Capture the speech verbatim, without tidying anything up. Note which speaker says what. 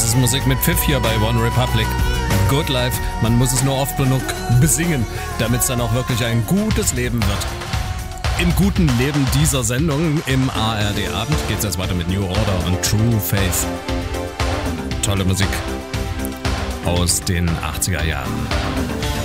Speaker 1: ist Musik mit Pfiff hier bei One Republic. Good Life, man muss es nur oft genug besingen, damit es dann auch wirklich ein gutes Leben wird. Im guten Leben dieser Sendung im A R D-Abend geht es jetzt weiter mit New Order und True Faith. Tolle Musik aus den achtziger Jahren.